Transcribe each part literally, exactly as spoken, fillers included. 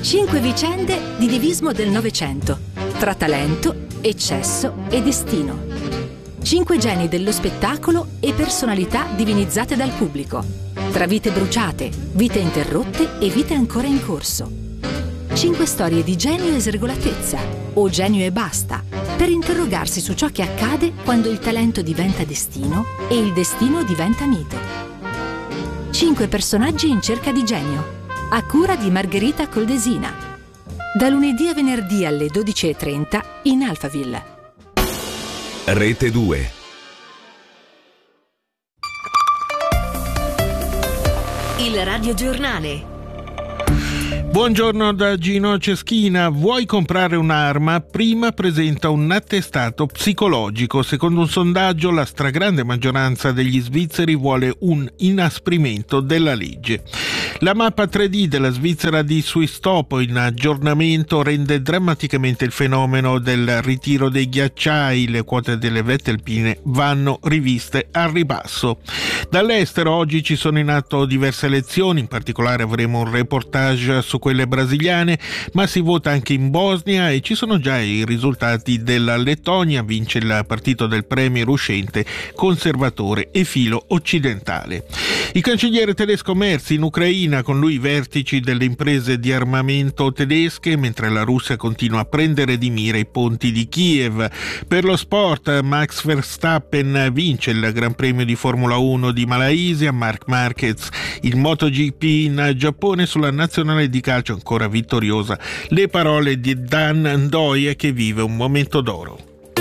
Cinque vicende di divismo del Novecento, tra talento, eccesso e destino. Cinque geni dello spettacolo e personalità divinizzate dal pubblico, tra vite bruciate, vite interrotte e vite ancora in corso. Cinque storie di genio e sregolatezza, o genio e basta, per interrogarsi su ciò che accade quando il talento diventa destino e il destino diventa mito. Cinque personaggi in cerca di genio, a cura di Margherita Coldesina. Da lunedì a venerdì alle dodici e trenta in Alphaville. Rete due. Il radiogiornale. Buongiorno da Gino Ceschina. Vuoi comprare un'arma? Prima presenta un attestato psicologico. Secondo un sondaggio, la stragrande maggioranza degli svizzeri vuole un inasprimento della legge. La mappa tre D della Svizzera di Swisstopo in aggiornamento rende drammaticamente il fenomeno del ritiro dei ghiacciai. Le quote delle vette alpine vanno riviste al ribasso. Dall'estero oggi ci sono in atto diverse elezioni, in particolare avremo un reportage su quelle brasiliane, ma si vota anche in Bosnia e ci sono già i risultati della Lettonia. Vince il partito del premier uscente, conservatore e filo occidentale. Il cancelliere tedesco Merz in Ucraina, con lui i vertici delle imprese di armamento tedesche, mentre la Russia continua a prendere di mira i ponti di Kiev. Per lo sport, Max Verstappen vince il Gran Premio di Formula uno di Malaysia, Marc Marquez il MotoGP in Giappone. Sulla nazionale di calcio ancora vittoriosa le parole di Dan Ndoye, che vive un momento d'oro.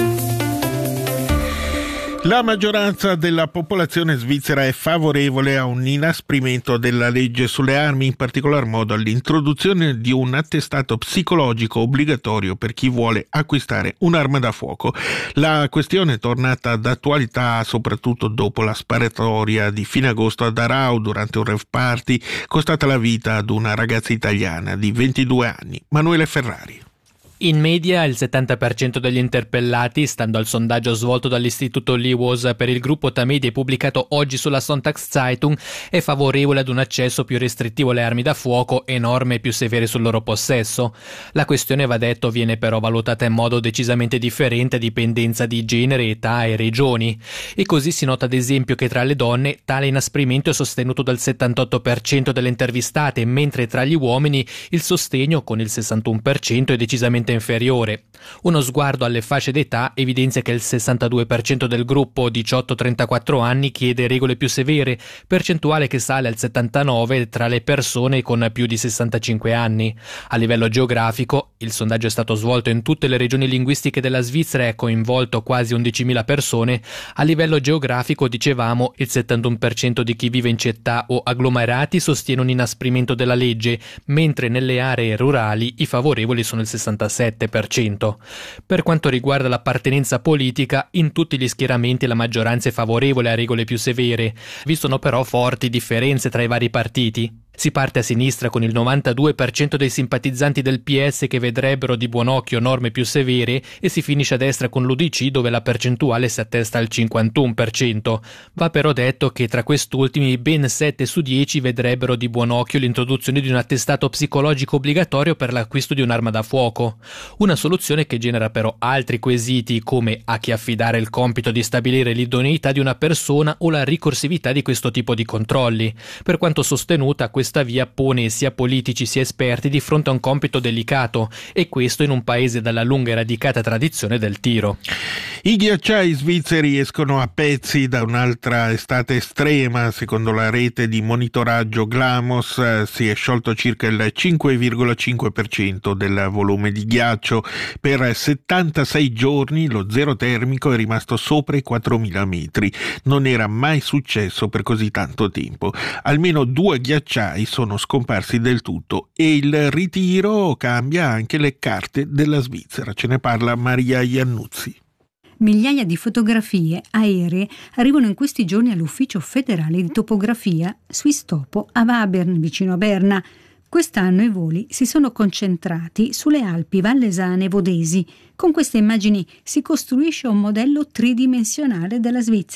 La maggioranza della popolazione svizzera è favorevole a un inasprimento della legge sulle armi, in particolar modo all'introduzione di un attestato psicologico obbligatorio per chi vuole acquistare un'arma da fuoco. La questione è tornata d'attualità soprattutto dopo la sparatoria di fine agosto ad Aarau durante un rave party, costata la vita ad una ragazza italiana di ventidue anni, Manuele Ferrari. In media il settanta per cento degli interpellati, stando al sondaggio svolto dall'istituto Liwas per il gruppo Tamedia e pubblicato oggi sulla Sonntagszeitung, è favorevole ad un accesso più restrittivo alle armi da fuoco e norme più severe sul loro possesso. La questione, va detto, viene però valutata in modo decisamente differente a dipendenza di genere, età e regioni. E così si nota ad esempio che tra le donne tale inasprimento è sostenuto dal settantotto per cento delle intervistate, mentre tra gli uomini il sostegno con il sessantuno per cento è decisamente inferiore. Uno sguardo alle fasce d'età evidenzia che il sessantadue per cento del gruppo diciotto trentaquattro anni chiede regole più severe, percentuale che sale al settantanove per cento tra le persone con più di sessantacinque anni. A livello geografico, il sondaggio è stato svolto in tutte le regioni linguistiche della Svizzera e ha coinvolto quasi undicimila persone. A livello geografico, dicevamo, il settantuno per cento di chi vive in città o agglomerati sostiene un inasprimento della legge, mentre nelle aree rurali i favorevoli sono il sessantasette per cento. Per quanto riguarda l'appartenenza politica, in tutti gli schieramenti la maggioranza è favorevole a regole più severe. Vi sono però forti differenze tra i vari partiti. Si parte a sinistra con il novantadue per cento dei simpatizzanti del P S che vedrebbero di buon occhio norme più severe e si finisce a destra con l'U D C dove la percentuale si attesta al cinquantuno per cento. Va però detto che tra quest'ultimi ben sette su dieci vedrebbero di buon occhio l'introduzione di un attestato psicologico obbligatorio per l'acquisto di un'arma da fuoco. Una soluzione che genera però altri quesiti come a chi affidare il compito di stabilire l'idoneità di una persona o la ricorsività di questo tipo di controlli. Per quanto sostenuta, questa Questa via pone sia politici sia esperti di fronte a un compito delicato, e questo in un paese dalla lunga e radicata tradizione del tiro. I ghiacciai svizzeri escono a pezzi da un'altra estate estrema. Secondo la rete di monitoraggio Glamos si è sciolto circa il cinque virgola cinque per cento del volume di ghiaccio. Per settantasei giorni lo zero termico è rimasto sopra i quattromila metri. Non era mai successo per così tanto tempo. Almeno due ghiacciai sono scomparsi del tutto e il ritiro cambia anche le carte della Svizzera. Ce ne parla Maria Iannuzzi. Migliaia di fotografie aeree arrivano in questi giorni all'Ufficio federale di topografia Swisstopo a Wabern, vicino a Berna. Quest'anno i voli si sono concentrati sulle Alpi Vallesane e Vodesi. Con queste immagini si costruisce un modello tridimensionale della Svizzera.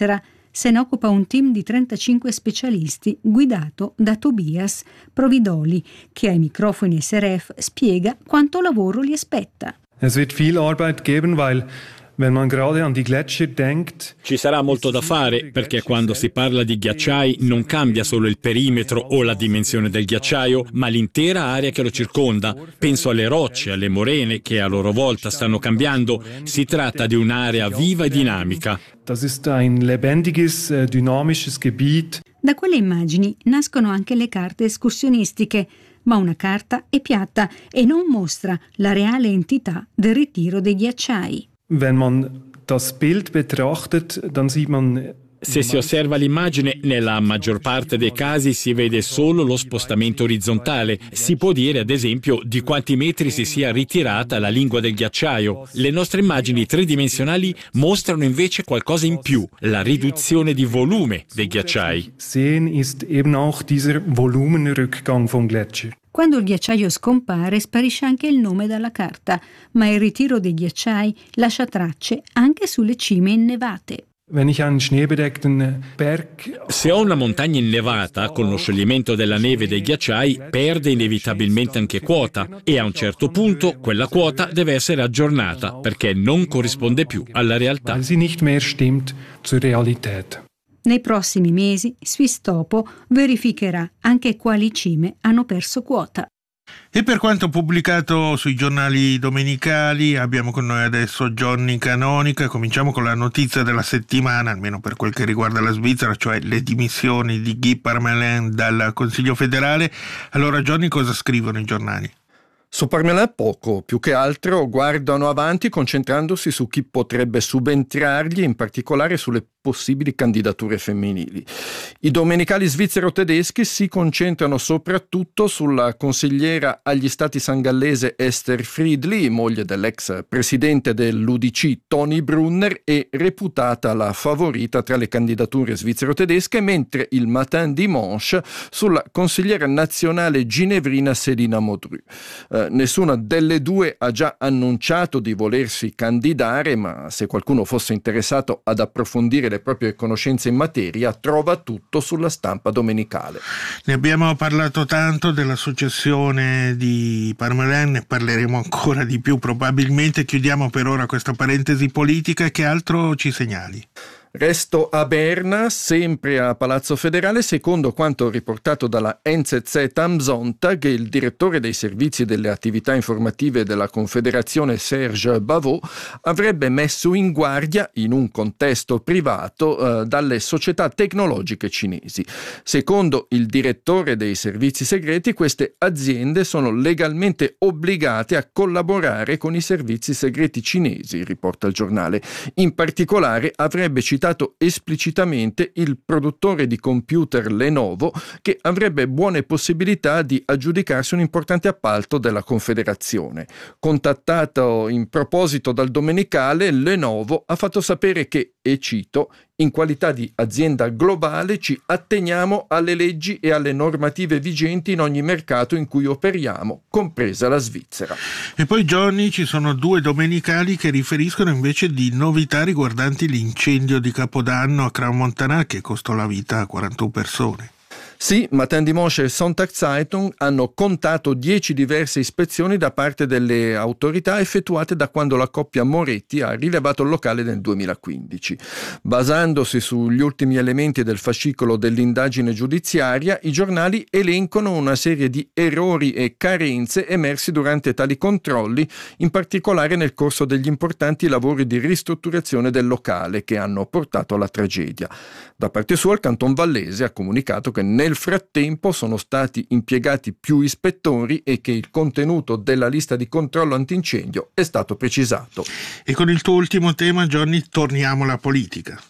Se ne occupa un team di trentacinque specialisti guidato da Tobias Providoli, che ai microfoni S R F spiega quanto lavoro li aspetta. Es wird viel Arbeit geben, weil wenn man gerade an die Gletscher denkt. Ci sarà molto da fare, perché quando si parla di ghiacciai non cambia solo il perimetro o la dimensione del ghiacciaio, ma l'intera area che lo circonda. Penso alle rocce, alle morene, che a loro volta stanno cambiando. Si tratta di un'area viva e dinamica. Das ist ein lebendiges, dynamisches Gebiet. Da quelle immagini nascono anche le carte escursionistiche, ma una carta è piatta e non mostra la reale entità del ritiro dei ghiacciai. Wenn man das Bild betrachtet, dann sieht man. Se si osserva l'immagine, nella maggior parte dei casi si vede solo lo spostamento orizzontale. Si può dire, ad esempio, di quanti metri si sia ritirata la lingua del ghiacciaio. Le nostre immagini tridimensionali mostrano invece qualcosa in più, la riduzione di volume dei ghiacciai. Sehen ist eben auch dieser Volumenrückgang vom Gletscher. Quando il ghiacciaio scompare, sparisce anche il nome dalla carta, ma il ritiro dei ghiacciai lascia tracce anche sulle cime innevate. Wenn ich einen schneebedeckten Berg... Se ho una montagna innevata, con lo scioglimento della neve e dei ghiacciai, perde inevitabilmente anche quota e a un certo punto quella quota deve essere aggiornata perché non corrisponde più alla realtà. Weil sie nicht mehr stimmt zur Realität. Nei prossimi mesi Swisstopo verificherà anche quali cime hanno perso quota. E per quanto pubblicato sui giornali domenicali, abbiamo con noi adesso Johnny Canonica. Cominciamo con la notizia della settimana, almeno per quel che riguarda la Svizzera, cioè le dimissioni di Guy Parmelin dal Consiglio federale. Allora Johnny, cosa scrivono i giornali? Su Parmelin poco, più che altro guardano avanti concentrandosi su chi potrebbe subentrargli, in particolare sulle possibili candidature femminili. I domenicali svizzero-tedeschi si concentrano soprattutto sulla consigliera agli stati sangallese Esther Friedli, moglie dell'ex presidente dell'U D C Tony Brunner e reputata la favorita tra le candidature svizzero-tedesche, mentre il Matin Dimanche sulla consigliera nazionale ginevrina Selina Modru. Eh, nessuna delle due ha già annunciato di volersi candidare, ma se qualcuno fosse interessato ad approfondire le proprie conoscenze in materia, trova tutto sulla stampa domenicale. Ne abbiamo parlato tanto della successione di Parmelin, ne parleremo ancora di più probabilmente. Chiudiamo per ora questa parentesi politica. Che altro ci segnali? Resto a Berna, sempre a Palazzo Federale, secondo quanto riportato dalla N Z Z am Sonntag, il direttore dei servizi delle attività informative della Confederazione Serge Bavot avrebbe messo in guardia, in un contesto privato, eh, dalle società tecnologiche cinesi. Secondo il direttore dei servizi segreti, queste aziende sono legalmente obbligate a collaborare con i servizi segreti cinesi, riporta il giornale. In particolare avrebbe citato esplicitamente il produttore di computer Lenovo, che avrebbe buone possibilità di aggiudicarsi un importante appalto della Confederazione. Contattato in proposito dal domenicale, Lenovo ha fatto sapere che, e cito, in qualità di azienda globale ci atteniamo alle leggi e alle normative vigenti in ogni mercato in cui operiamo, compresa la Svizzera. E poi Johnny, ci sono due domenicali che riferiscono invece di novità riguardanti l'incendio di Capodanno a Crans-Montana che costò la vita a quarantuno persone. Sì, Matin Dimanche e Sonntagszeitung hanno contato dieci diverse ispezioni da parte delle autorità effettuate da quando la coppia Moretti ha rilevato il locale nel duemilaquindici. Basandosi sugli ultimi elementi del fascicolo dell'indagine giudiziaria, i giornali elencano una serie di errori e carenze emersi durante tali controlli, in particolare nel corso degli importanti lavori di ristrutturazione del locale che hanno portato alla tragedia. Da parte sua il Canton Vallese ha comunicato che nel Nel frattempo sono stati impiegati più ispettori e che il contenuto della lista di controllo antincendio è stato precisato. E con il tuo ultimo tema, Johnny, torniamo alla politica.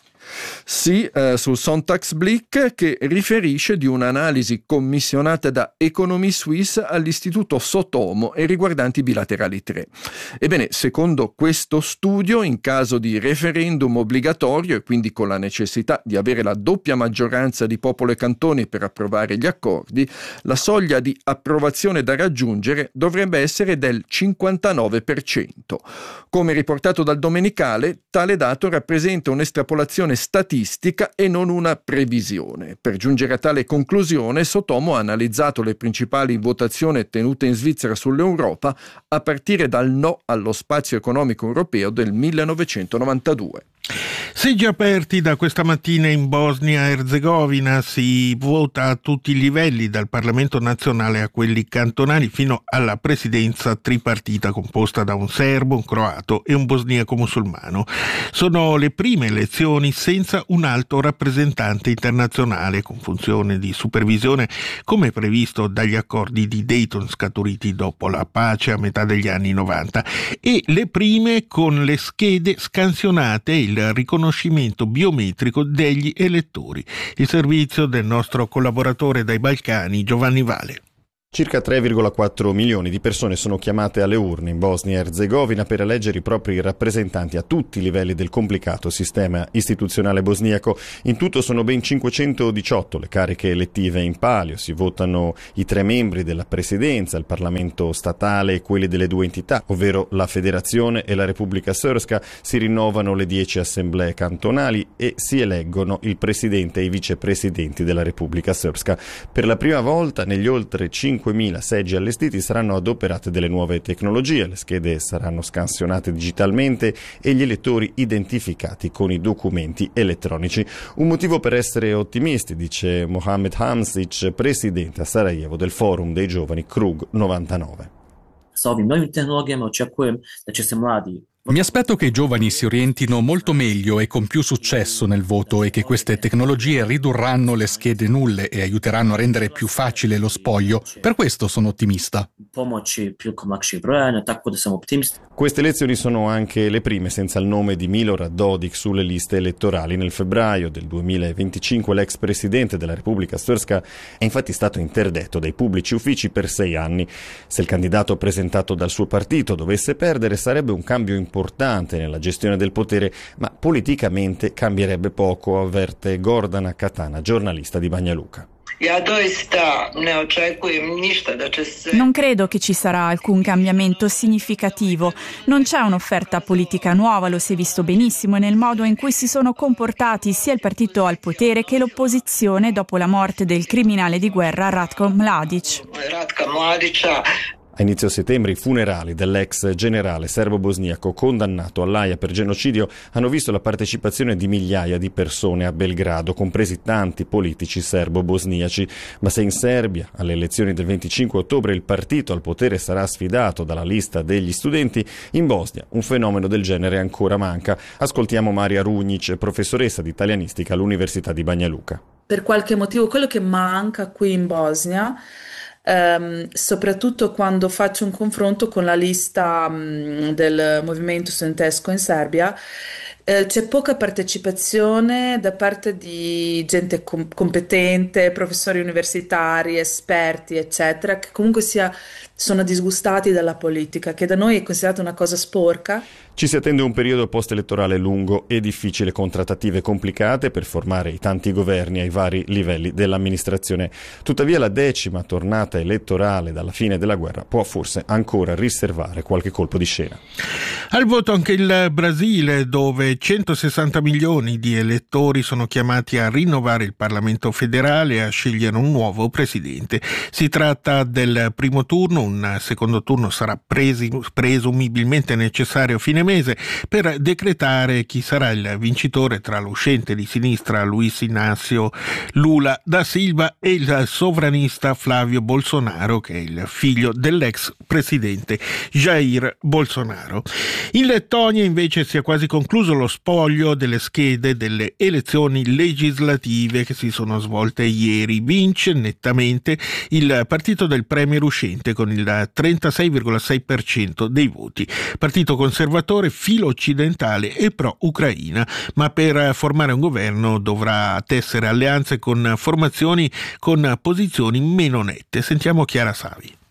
Sì, eh, sul Sonntagsblick, che riferisce di un'analisi commissionata da Economie Suisse all'Istituto Sotomo e riguardanti i bilaterali tre. Ebbene, secondo questo studio, in caso di referendum obbligatorio e quindi con la necessità di avere la doppia maggioranza di popolo e cantoni per approvare gli accordi, la soglia di approvazione da raggiungere dovrebbe essere del cinquantanove per cento. Come riportato dal domenicale, tale dato rappresenta un'estrapolazione statistica e non una previsione. Per giungere a tale conclusione, Sotomo ha analizzato le principali votazioni tenute in Svizzera sull'Europa a partire dal no allo spazio economico europeo del millenovecentonovantadue. Seggi aperti da questa mattina in Bosnia-Erzegovina, si vota a tutti i livelli, dal Parlamento nazionale a quelli cantonali fino alla presidenza tripartita composta da un serbo, un croato e un bosniaco musulmano. Sono le prime elezioni senza un alto rappresentante internazionale con funzione di supervisione come previsto dagli accordi di Dayton scaturiti dopo la pace a metà degli anni novanta, e le prime con le schede scansionate e il riconoscimento biometrico degli elettori. Il servizio del nostro collaboratore dai Balcani, Giovanni Vale. Circa tre virgola quattro milioni di persone sono chiamate alle urne in Bosnia e Erzegovina per eleggere i propri rappresentanti a tutti i livelli del complicato sistema istituzionale bosniaco. In tutto sono ben cinquecentodiciotto le cariche elettive in palio. Si votano i tre membri della presidenza, il Parlamento statale e quelli delle due entità, ovvero la Federazione e la Repubblica Srpska. Si rinnovano le dieci assemblee cantonali e si eleggono il presidente e i vicepresidenti della Repubblica Srpska. Per la prima volta negli oltre cinquemila seggi allestiti saranno adoperate delle nuove tecnologie, le schede saranno scansionate digitalmente e gli elettori identificati con i documenti elettronici. Un motivo per essere ottimisti, dice Mohamed Hamsic, presidente a Sarajevo del Forum dei Giovani Krug novantanove. Sa ovim novim tehnologijama očekujem da će se mladi Mi aspetto che i giovani si orientino molto meglio e con più successo nel voto e che queste tecnologie ridurranno le schede nulle e aiuteranno a rendere più facile lo spoglio. Per questo sono ottimista. Queste elezioni sono anche le prime senza il nome di Milorad Dodik sulle liste elettorali. Nel febbraio del duemilaventicinque l'ex presidente della Repubblica Srpska è infatti stato interdetto dai pubblici uffici per sei anni. Se il candidato presentato dal suo partito dovesse perdere sarebbe un cambio importante importante nella gestione del potere, ma politicamente cambierebbe poco, avverte Gordana Katana, giornalista di Banja Luka. Non credo che ci sarà alcun cambiamento significativo. Non c'è un'offerta politica nuova, lo si è visto benissimo nel modo in cui si sono comportati sia il partito al potere che l'opposizione dopo la morte del criminale di guerra Ratko Mladic. A inizio settembre i funerali dell'ex generale serbo-bosniaco condannato all'Aia per genocidio hanno visto la partecipazione di migliaia di persone a Belgrado, compresi tanti politici serbo-bosniaci. Ma se in Serbia, alle elezioni del venticinque ottobre, il partito al potere sarà sfidato dalla lista degli studenti, in Bosnia un fenomeno del genere ancora manca. Ascoltiamo Maria Rugnic, professoressa di italianistica all'Università di Banja Luka. Per qualche motivo quello che manca qui in Bosnia, Um, soprattutto quando faccio un confronto con la lista um, del movimento studentesco in Serbia, eh, c'è poca partecipazione da parte di gente com- competente, professori universitari, esperti, eccetera, che comunque sia, sono disgustati dalla politica, che da noi è considerata una cosa sporca. Ci si attende un periodo post-elettorale lungo e difficile, con trattative complicate per formare i tanti governi ai vari livelli dell'amministrazione. Tuttavia la decima tornata elettorale dalla fine della guerra può forse ancora riservare qualche colpo di scena. Al voto anche il Brasile, dove centosessanta milioni di elettori sono chiamati a rinnovare il Parlamento federale e a scegliere un nuovo presidente. Si tratta del primo turno, un secondo turno sarà presi, presumibilmente necessario a fine mese per decretare chi sarà il vincitore tra l'uscente di sinistra Luiz Inácio Lula da Silva e il sovranista Flavio Bolsonaro, che è il figlio dell'ex presidente Jair Bolsonaro. In Lettonia invece si è quasi concluso lo spoglio delle schede delle elezioni legislative che si sono svolte ieri. Vince nettamente il partito del premier uscente con il trentasei virgola sei per cento dei voti. Partito conservatore, filo occidentale e pro-Ucraina, ma per formare un governo dovrà tessere alleanze con formazioni con posizioni meno nette. Sentiamo Chiara Savi.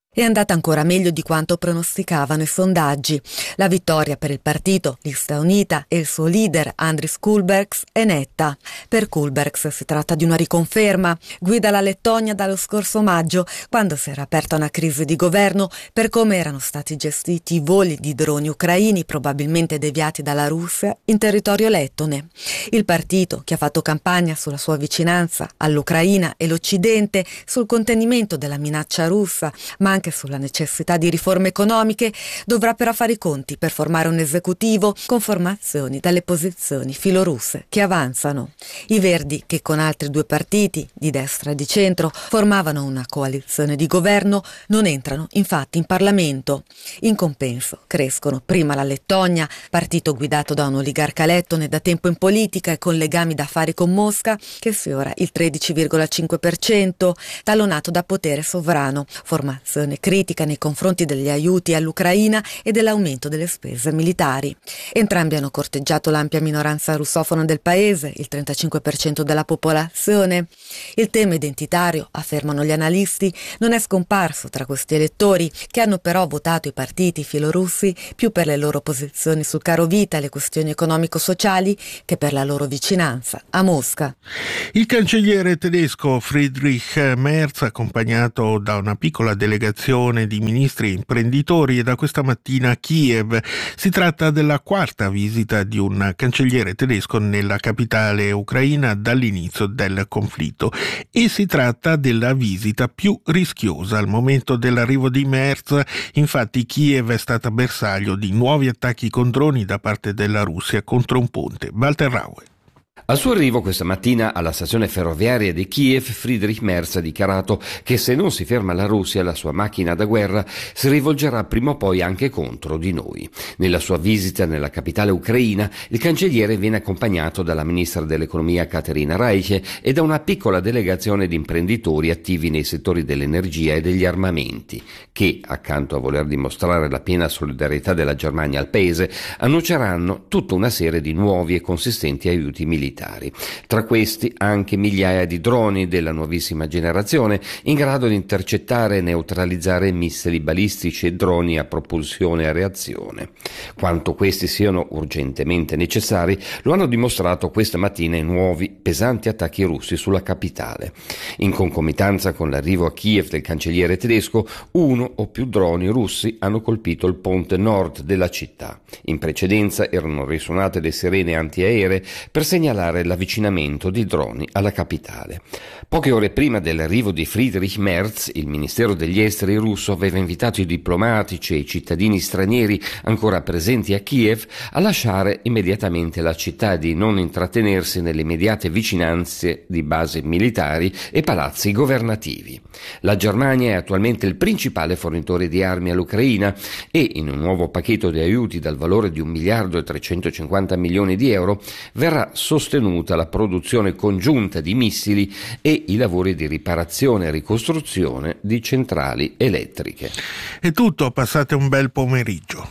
È andata ancora meglio di quanto pronosticavano i sondaggi. La vittoria per il partito Lista Unita e il suo leader Andris Kulbergs è netta. Per Kulbergs si tratta di una riconferma. Guida la Lettonia dallo scorso maggio, quando si era aperta una crisi di governo per come erano stati gestiti i voli di droni ucraini probabilmente deviati dalla Russia in territorio lettone. Il partito, che ha fatto campagna sulla sua vicinanza all'Ucraina e l'Occidente, sul contenimento della minaccia russa, ma anche sulla necessità di riforme economiche, dovrà però fare i conti per formare un esecutivo con formazioni dalle posizioni filorusse che avanzano. I Verdi, che con altri due partiti di destra e di centro formavano una coalizione di governo, non entrano infatti in Parlamento. In compenso crescono prima la Lettonia, partito guidato da un oligarca lettone da tempo in politica e con legami d'affari con Mosca, che sfiora il tredici virgola cinque per cento, tallonato da potere sovrano, formazione critica nei confronti degli aiuti all'Ucraina e dell'aumento delle spese militari. Entrambi hanno corteggiato l'ampia minoranza russofona del paese, il trentacinque per cento della popolazione. Il tema identitario, affermano gli analisti, non è scomparso tra questi elettori, che hanno però votato i partiti filorussi più per le loro posizioni sul caro vita e le questioni economico-sociali che per la loro vicinanza a Mosca. Il cancelliere tedesco Friedrich Merz, accompagnato da una piccola delegazione di ministri e imprenditori, è da questa mattina a Kiev. Si tratta della quarta visita di un cancelliere tedesco nella capitale ucraina dall'inizio del conflitto e si tratta della visita più rischiosa. Al momento dell'arrivo di Merz, infatti, Kiev è stata bersaglio di nuovi attacchi con droni da parte della Russia contro un ponte. Walter Raue. Al suo arrivo questa mattina alla stazione ferroviaria di Kiev, Friedrich Merz ha dichiarato che se non si ferma la Russia, la sua macchina da guerra si rivolgerà prima o poi anche contro di noi. Nella sua visita nella capitale ucraina, il cancelliere viene accompagnato dalla ministra dell'economia Katerina Reiche e da una piccola delegazione di imprenditori attivi nei settori dell'energia e degli armamenti, che, accanto a voler dimostrare la piena solidarietà della Germania al paese, annunceranno tutta una serie di nuovi e consistenti aiuti militari. Tra questi anche migliaia di droni della nuovissima generazione in grado di intercettare e neutralizzare missili balistici e droni a propulsione a reazione. Quanto questi siano urgentemente necessari lo hanno dimostrato questa mattina i nuovi pesanti attacchi russi sulla capitale. In concomitanza con l'arrivo a Kiev del cancelliere tedesco, uno o più droni russi hanno colpito il ponte nord della città. In precedenza erano risuonate le sirene antiaeree per segnalare l'avvicinamento di droni alla capitale. Poche ore prima dell'arrivo di Friedrich Merz, il Ministero degli Esteri russo aveva invitato i diplomatici e i cittadini stranieri ancora presenti a Kiev a lasciare immediatamente la città e di non intrattenersi nelle immediate vicinanze di basi militari e palazzi governativi. La Germania è attualmente il principale fornitore di armi all'Ucraina e, in un nuovo pacchetto di aiuti dal valore di un miliardo e trecentocinquanta milioni di euro, verrà sostenuta la produzione congiunta di missili e i lavori di riparazione e ricostruzione di centrali elettriche. È tutto, passate un bel pomeriggio.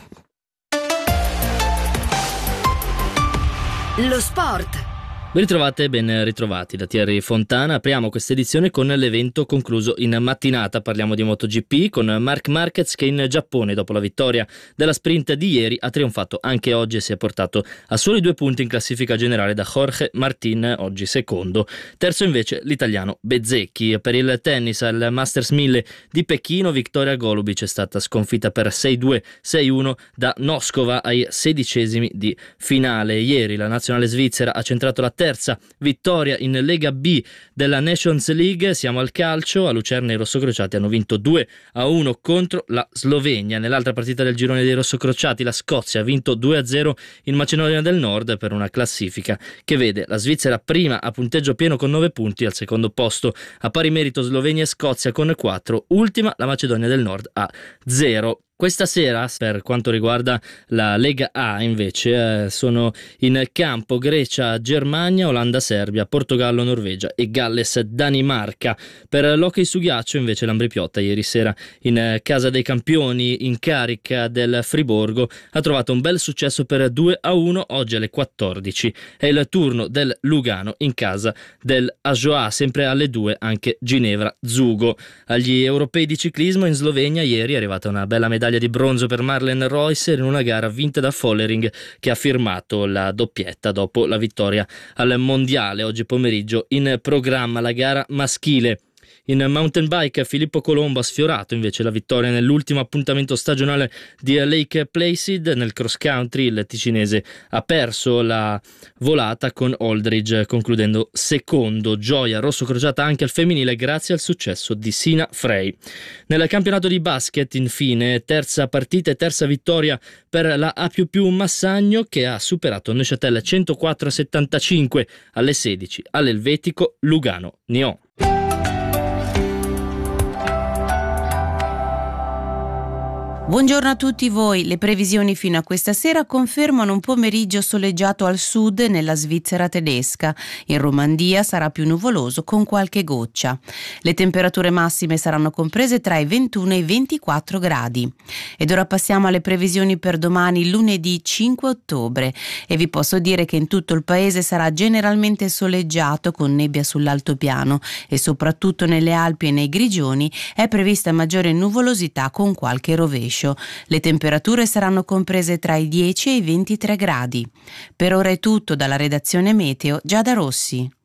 Lo sport. Ben ritrovate e ben ritrovati da Thierry Fontana. Apriamo questa edizione con l'evento concluso in mattinata. Parliamo di MotoGP con Marc Marquez che in Giappone, dopo la vittoria della sprint di ieri, ha trionfato anche oggi e si è portato a soli due punti in classifica generale da Jorge Martin, oggi secondo. Terzo invece l'italiano Bezzecchi. Per il tennis al Masters mille di Pechino, Victoria Golubic è stata sconfitta per sei due sei uno da Noskova ai sedicesimi di finale. Ieri la nazionale svizzera ha centrato la terza vittoria in Lega B della Nations League. Siamo al calcio. A Lucerna i rossocrociati hanno vinto due a uno contro la Slovenia. Nell'altra partita del girone dei rossocrociati la Scozia ha vinto due a zero in Macedonia del Nord per una classifica che vede la Svizzera prima a punteggio pieno con nove punti, al secondo posto a pari merito Slovenia e Scozia con quattro, ultima la Macedonia del Nord a zero. Questa sera, per quanto riguarda la Lega A, invece, eh, sono in campo Grecia, Germania, Olanda, Serbia, Portogallo, Norvegia e Galles, Danimarca. Per l'hockey su ghiaccio, invece, l'Ambrì-Piotta ieri sera in casa dei campioni in carica del Friburgo ha trovato un bel successo per due a uno. Oggi alle quattordici è il turno del Lugano in casa del Ajoa, sempre alle due anche Ginevra Zugo. Agli europei di ciclismo in Slovenia ieri è arrivata una bella medaglia di bronzo per Marlen Reusser in una gara vinta da Follering, che ha firmato la doppietta dopo la vittoria al mondiale. Oggi pomeriggio in programma la gara maschile. In mountain bike Filippo Colombo ha sfiorato invece la vittoria nell'ultimo appuntamento stagionale di Lake Placid. Nel cross country il ticinese ha perso la volata con Aldridge, concludendo secondo. Gioia rosso crociata anche al femminile grazie al successo di Sina Frey. Nel campionato di basket, infine, terza partita e terza vittoria per la A più più Massagno, che ha superato Neuchâtel centoquattro a settantacinque alle sedici all'Elvetico Lugano Nyon. Buongiorno a tutti voi. Le previsioni fino a questa sera confermano un pomeriggio soleggiato al sud nella Svizzera tedesca. In Romandia sarà più nuvoloso con qualche goccia. Le temperature massime saranno comprese tra i ventuno e i ventiquattro gradi. Ed ora passiamo alle previsioni per domani, lunedì cinque ottobre. E vi posso dire che in tutto il paese sarà generalmente soleggiato con nebbia sull'altopiano e soprattutto nelle Alpi e nei Grigioni è prevista maggiore nuvolosità con qualche rovescio. Le temperature saranno comprese tra i dieci e i ventitré gradi. Per ora è tutto dalla redazione Meteo, Giada Rossi.